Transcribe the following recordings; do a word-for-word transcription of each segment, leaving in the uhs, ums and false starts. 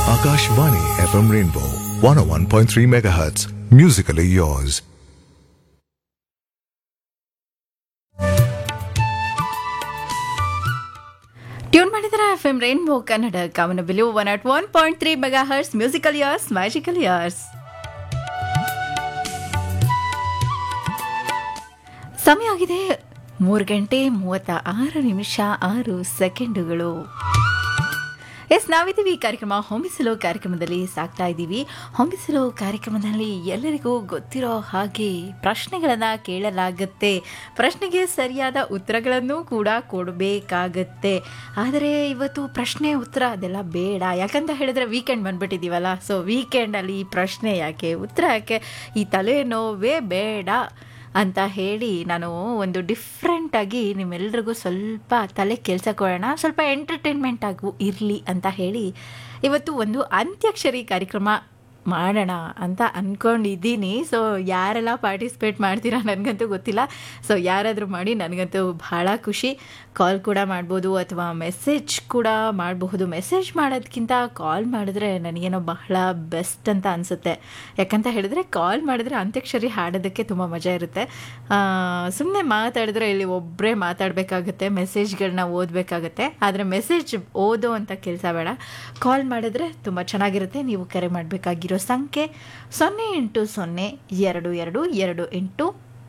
Akashvani F M Rainbow one oh one point three megahertz. Musically yours. Tune ಮಾಡಿದರೆ F M rainbow Kannada ಕಾಮನಬಿಲು one at one point three mega hours musical years magical years. ಸಮಯ ಆಗಿದೆ ಮೂರು ಗಂಟೆ ಮೂವತ್ತ ಆರು ನಿಮಿಷ ಆರು ಸೆಕೆಂಡುಗಳು. ಎಸ್, ನಾವಿದ್ದೀವಿ ಈ ಕಾರ್ಯಕ್ರಮ ಹೊಂಬಿಸಲು ಕಾರ್ಯಕ್ರಮದಲ್ಲಿ ಸಾಕ್ತಾ ಇದ್ದೀವಿ. ಹೊಂಬಿಸಲು ಕಾರ್ಯಕ್ರಮದಲ್ಲಿ ಎಲ್ಲರಿಗೂ ಗೊತ್ತಿರೋ ಹಾಗೆ ಪ್ರಶ್ನೆಗಳನ್ನು ಕೇಳಲಾಗುತ್ತೆ, ಪ್ರಶ್ನೆಗೆ ಸರಿಯಾದ ಉತ್ತರಗಳನ್ನು ಕೂಡ ಕೊಡಬೇಕಾಗತ್ತೆ. ಆದರೆ ಇವತ್ತು ಪ್ರಶ್ನೆ ಉತ್ತರ ಅದೆಲ್ಲ ಬೇಡ, ಯಾಕಂತ ಹೇಳಿದ್ರೆ ವೀಕೆಂಡ್ ಬಂದ್ಬಿಟ್ಟಿದ್ದೀವಲ್ಲ. ಸೊ ವೀಕೆಂಡಲ್ಲಿ ಪ್ರಶ್ನೆ ಯಾಕೆ, ಉತ್ತರ ಯಾಕೆ, ಈ ತಲೆನೋವೇ ಬೇಡ ಅಂತ ಹೇಳಿ ನಾನು ಒಂದು ಡಿಫ್ರೆಂಟಾಗಿ ನಿಮ್ಮೆಲ್ರಿಗೂ ಸ್ವಲ್ಪ ತಲೆ ಕೆಲಸ ಕೊಡೋಣ, ಸ್ವಲ್ಪ ಎಂಟರ್ಟೈನ್ಮೆಂಟ್ ಆಗು ಇರಲಿ ಅಂತ ಹೇಳಿ ಇವತ್ತು ಒಂದು ಅಂತ್ಯಾಕ್ಷರಿ ಕಾರ್ಯಕ್ರಮ ಮಾಡೋಣ ಅಂತ ಅಂದ್ಕೊಂಡಿದ್ದೀನಿ. ಸೊ ಯಾರೆಲ್ಲ ಪಾರ್ಟಿಸಿಪೇಟ್ ಮಾಡ್ತೀರಾ ನನಗಂತೂ ಗೊತ್ತಿಲ್ಲ. ಸೊ ಯಾರಾದರೂ ಮಾಡಿ, ನನಗಂತೂ ಭಾಳ ಖುಷಿ. ಕಾಲ್ ಕೂಡ ಮಾಡ್ಬೋದು ಅಥವಾ ಮೆಸೇಜ್ ಕೂಡ ಮಾಡಬಹುದು. ಮೆಸೇಜ್ ಮಾಡೋದಕ್ಕಿಂತ ಕಾಲ್ ಮಾಡಿದ್ರೆ ನನಗೇನೋ ಬಹಳ ಬೆಸ್ಟ್ ಅಂತ ಅನಿಸುತ್ತೆ. ಯಾಕಂತ ಹೇಳಿದ್ರೆ ಕಾಲ್ ಮಾಡಿದ್ರೆ ಅಂತ್ಯಾಕ್ಷರಿ ಹಾಡೋದಕ್ಕೆ ತುಂಬ ಮಜಾ ಇರುತ್ತೆ. ಸುಮ್ಮನೆ ಮಾತಾಡಿದ್ರೆ ಇಲ್ಲಿ ಒಬ್ಬರೇ ಮಾತಾಡಬೇಕಾಗುತ್ತೆ, ಮೆಸೇಜ್ಗಳನ್ನ ಓದಬೇಕಾಗತ್ತೆ. ಆದರೆ ಮೆಸೇಜ್ ಓದೋ ಅಂತ ಕೆಲಸ ಬೇಡ, ಕಾಲ್ ಮಾಡಿದ್ರೆ ತುಂಬ ಚೆನ್ನಾಗಿರುತ್ತೆ. ನೀವು ಕರೆ ಮಾಡಬೇಕಾಗಿರೋ ಸಂಖ್ಯೆ ಸೊನ್ನೆ ಎಂಟು ಸೊನ್ನೆ ಎರಡು ಎರಡು ಎರಡು ಎಂಟು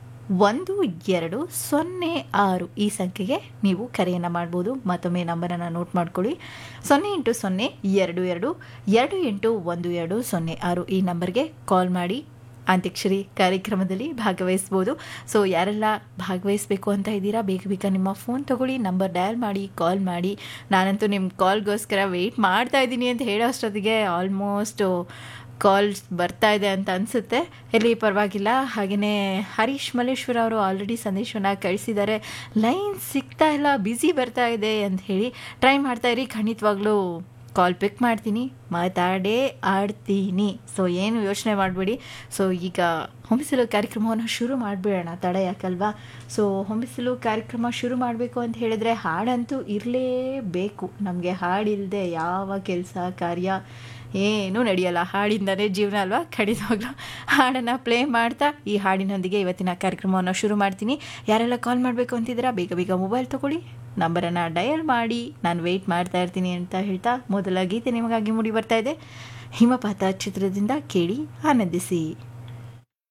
ಒಂದು ಎರಡು ಸೊನ್ನೆ ಆರು. ಈ ಸಂಖ್ಯೆಗೆ ನೀವು ಕರೆಯನ್ನು ಮಾಡ್ಬೋದು. ಮತ್ತೊಮ್ಮೆ ನಂಬರನ್ನು ನೋಟ್ ಮಾಡ್ಕೊಳ್ಳಿ, ಸೊನ್ನೆ ಎಂಟು ಸೊನ್ನೆ ಎರಡು ಎರಡು ಎರಡು ಎಂಟು ಒಂದು ಎರಡು ಸೊನ್ನೆ ಆರು. ಈ ನಂಬರ್ಗೆ ಕಾಲ್ ಮಾಡಿ ಅಂತ್ಯಾಕ್ಷರಿ ಕಾರ್ಯಕ್ರಮದಲ್ಲಿ ಭಾಗವಹಿಸ್ಬೋದು. ಸೊ ಯಾರೆಲ್ಲ ಭಾಗವಹಿಸಬೇಕು ಅಂತ ಇದ್ದೀರಾ, ಬೇಗ ಬೇಗ ನಿಮ್ಮ ಫೋನ್ ತೊಗೊಳ್ಳಿ, ನಂಬರ್ ಡಯಲ್ ಮಾಡಿ, ಕಾಲ್ ಮಾಡಿ. ನಾನಂತೂ ನಿಮ್ಮ ಕಾಲ್ಗೋಸ್ಕರ ವೆಯ್ಟ್ ಮಾಡ್ತಾ ಇದ್ದೀನಿ ಅಂತ ಹೇಳೋ ಅಷ್ಟೊತ್ತಿಗೆ ಆಲ್ಮೋಸ್ಟು ಕಾಲ್ಸ್ ಬರ್ತಾ ಇದೆ ಅಂತ ಅನಿಸುತ್ತೆ. ಎಲ್ಲಿ ಪರವಾಗಿಲ್ಲ. ಹಾಗೆಯೇ ಹರೀಶ್ ಮಲ್ಲೇಶ್ವರ ಅವರು ಆಲ್ರೆಡಿ ಸಂದೇಶವನ್ನು ಕಳಿಸಿದ್ದಾರೆ, ಲೈನ್ ಸಿಗ್ತಾ ಇಲ್ಲ, ಬ್ಯುಸಿ ಬರ್ತಾ ಇದೆ ಅಂತ ಹೇಳಿ. ಟ್ರೈ ಮಾಡ್ತಾಯಿರಿ, ಖಂಡಿತವಾಗ್ಲೂ ಕಾಲ್ ಪಿಕ್ ಮಾಡ್ತೀನಿ, ಮಾತಾಡೇ ಆಡ್ತೀನಿ. ಸೊ ಏನು ಯೋಚನೆ ಮಾಡಬೇಡಿ. ಸೊ ಈಗ ಹೊಂಬಿಸಲು ಕಾರ್ಯಕ್ರಮವನ್ನು ಶುರು ಮಾಡಿಬಿಡೋಣ, ತಡ ಯಾಕಲ್ವಾ. ಸೊ ಹೊಂಬಿಸಲು ಕಾರ್ಯಕ್ರಮ ಶುರು ಮಾಡಬೇಕು ಅಂತ ಹೇಳಿದ್ರೆ ಹಾಡಂತೂ ಇರಲೇಬೇಕು. ನಮಗೆ ಹಾಡಿಲ್ಲದೆ ಯಾವ ಕೆಲಸ ಕಾರ್ಯ ಏನೂ ನಡೆಯಲ್ಲ. ಹಾಡಿಂದಲೇ ಜೀವನ ಅಲ್ವಾ. ಖಂಡಿತವಾಗ್ಲೂ ಹಾಡನ್ನು ಪ್ಲೇ ಮಾಡ್ತಾ ಈ ಹಾಡಿನೊಂದಿಗೆ ಇವತ್ತಿನ ಕಾರ್ಯಕ್ರಮವನ್ನು ಶುರು ಮಾಡ್ತೀನಿ. ಯಾರೆಲ್ಲ ಕಾಲ್ ಮಾಡಬೇಕು ಅಂತಿದ್ದೀರಾ, ಬೇಗ ಬೇಗ ಮೊಬೈಲ್ ತೊಗೊಳ್ಳಿ, ನಂಬರನ್ನು ಡಯಲ್ ಮಾಡಿ. ನಾನು ವೆಯ್ಟ್ ಮಾಡ್ತಾ ಇರ್ತೀನಿ ಅಂತ ಹೇಳ್ತಾ ಮೊದಲ ಗೀತೆ ನಿಮಗಾಗಿ ಮೂಡಿ ಬರ್ತಾ ಇದೆ. ಹಿಮಪಾತ ಚಿತ್ರದಿಂದ ಕೇಳಿ ಆನಂದಿಸಿ.